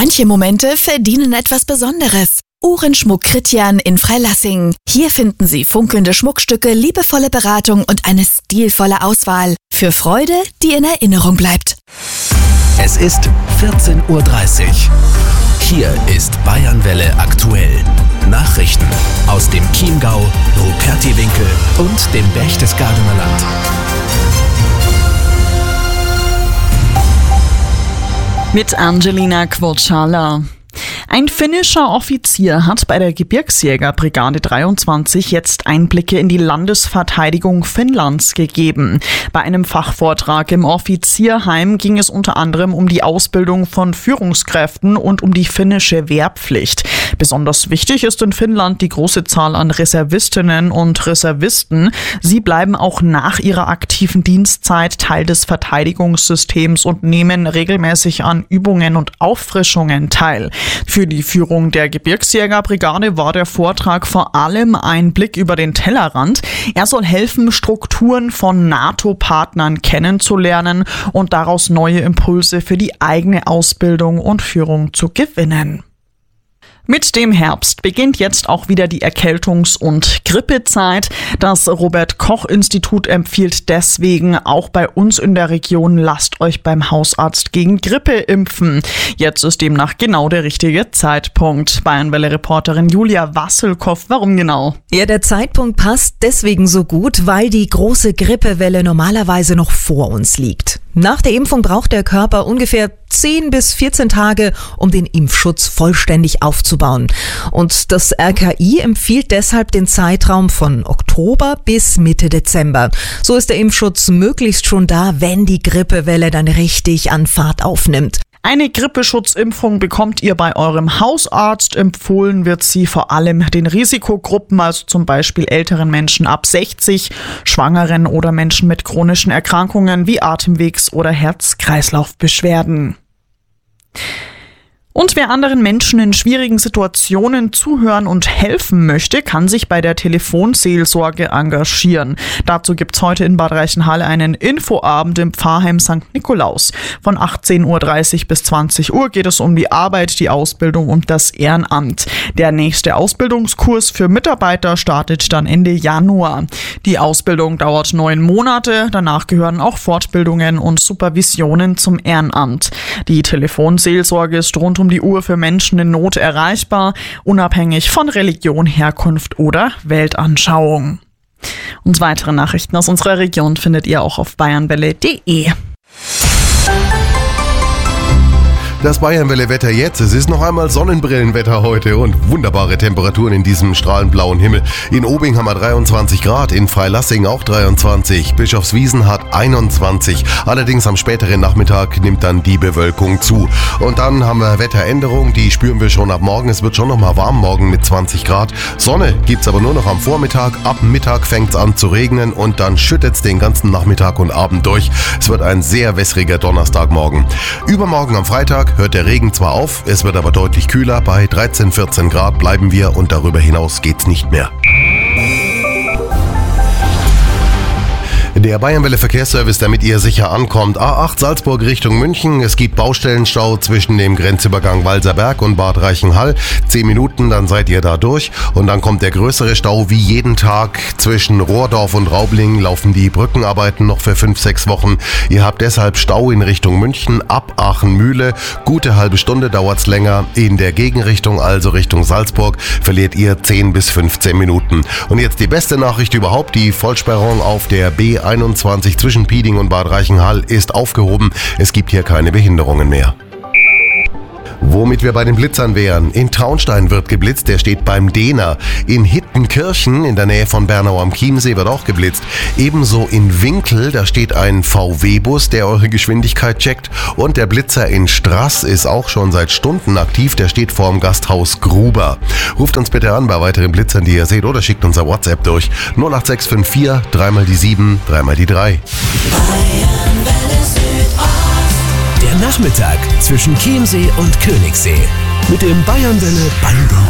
Manche Momente verdienen etwas Besonderes. Uhrenschmuck Kritjan in Freilassing. Hier finden Sie funkelnde Schmuckstücke, liebevolle Beratung und eine stilvolle Auswahl. Für Freude, die in Erinnerung bleibt. Es ist 14:30 Uhr. Hier ist Bayernwelle aktuell. Nachrichten aus dem Chiemgau, Rupertiwinkel und dem Berchtesgadener Land. Mit Angelina Kvorchala. Ein finnischer Offizier hat bei der Gebirgsjägerbrigade 23 jetzt Einblicke in die Landesverteidigung Finnlands gegeben. Bei einem Fachvortrag im Offizierheim ging es unter anderem um die Ausbildung von Führungskräften und um die finnische Wehrpflicht. Besonders wichtig ist in Finnland die große Zahl an Reservistinnen und Reservisten. Sie bleiben auch nach ihrer aktiven Dienstzeit Teil des Verteidigungssystems und nehmen regelmäßig an Übungen und Auffrischungen teil. Für die Führung der Gebirgsjägerbrigade war der Vortrag vor allem ein Blick über den Tellerrand. Er soll helfen, Strukturen von NATO-Partnern kennenzulernen und daraus neue Impulse für die eigene Ausbildung und Führung zu gewinnen. Mit dem Herbst beginnt jetzt auch wieder die Erkältungs- und Grippezeit. Das Robert-Koch-Institut empfiehlt deswegen auch bei uns in der Region, lasst euch beim Hausarzt gegen Grippe impfen. Jetzt ist demnach genau der richtige Zeitpunkt. Bayernwelle-Reporterin Julia Wasselkow, warum genau? Ja, der Zeitpunkt passt deswegen so gut, weil die große Grippewelle normalerweise noch vor uns liegt. Nach der Impfung braucht der Körper ungefähr 10 bis 14 Tage, um den Impfschutz vollständig aufzubauen. Und das RKI empfiehlt deshalb den Zeitraum von Oktober bis Mitte Dezember. So ist der Impfschutz möglichst schon da, wenn die Grippewelle dann richtig an Fahrt aufnimmt. Eine Grippeschutzimpfung bekommt ihr bei eurem Hausarzt. Empfohlen wird sie vor allem den Risikogruppen, also zum Beispiel älteren Menschen ab 60, Schwangeren oder Menschen mit chronischen Erkrankungen wie Atemwegs- oder Herz-Kreislauf-Beschwerden. Und wer anderen Menschen in schwierigen Situationen zuhören und helfen möchte, kann sich bei der Telefonseelsorge engagieren. Dazu gibt's heute in Bad Reichenhall einen Infoabend im Pfarrheim St. Nikolaus. Von 18:30 Uhr bis 20 Uhr geht es um die Arbeit, die Ausbildung und das Ehrenamt. Der nächste Ausbildungskurs für Mitarbeiter startet dann Ende Januar. Die Ausbildung dauert 9 Monate. Danach gehören auch Fortbildungen und Supervisionen zum Ehrenamt. Die Telefonseelsorge ist rund um die Uhr für Menschen in Not erreichbar, unabhängig von Religion, Herkunft oder Weltanschauung. Und weitere Nachrichten aus unserer Region findet ihr auch auf bayernwelle.de. Das Bayernwelle-Wetter jetzt. Es ist noch einmal Sonnenbrillenwetter heute und wunderbare Temperaturen in diesem strahlend blauen Himmel. In Obing haben wir 23 Grad, in Freilassing auch 23, Bischofswiesen hat 21. Allerdings am späteren Nachmittag nimmt dann die Bewölkung zu. Und dann haben wir Wetteränderung, die spüren wir schon ab morgen. Es wird schon noch mal warm morgen mit 20 Grad. Sonne gibt's aber nur noch am Vormittag. Ab Mittag fängt's an zu regnen und dann schüttet's den ganzen Nachmittag und Abend durch. Es wird ein sehr wässriger Donnerstagmorgen. Übermorgen am Freitag hört der Regen zwar auf, es wird aber deutlich kühler. Bei 13, 14 Grad bleiben wir und darüber hinaus geht's nicht mehr. Der Bayernwelle Verkehrsservice, damit ihr sicher ankommt. A8 Salzburg Richtung München. Es gibt Baustellenstau zwischen dem Grenzübergang Walserberg und Bad Reichenhall. 10 Minuten, dann seid ihr da durch. Und dann kommt der größere Stau wie jeden Tag. Zwischen Rohrdorf und Raubling laufen die Brückenarbeiten noch für 5-6 Wochen. Ihr habt deshalb Stau in Richtung München ab Aachen-Mühle. Gute halbe Stunde dauert's länger. In der Gegenrichtung, also Richtung Salzburg, verliert ihr 10 bis 15 Minuten. Und jetzt die beste Nachricht überhaupt. Die Vollsperrung auf der B21 zwischen Pieding und Bad Reichenhall ist aufgehoben. Es gibt hier keine Behinderungen mehr. Womit wir bei den Blitzern wären. In Traunstein wird geblitzt, der steht beim Dehner. In Hittenkirchen in der Nähe von Bernau am Chiemsee wird auch geblitzt. Ebenso in Winkel, da steht ein VW-Bus, der eure Geschwindigkeit checkt. Und der Blitzer in Straß ist auch schon seit Stunden aktiv, der steht vorm Gasthaus Gruber. Ruft uns bitte an bei weiteren Blitzern, die ihr seht, oder schickt unser WhatsApp durch 08654 3 mal die 7, 3 mal die 3. Der Nachmittag zwischen Chiemsee und Königssee mit dem Bayernwelle Bandet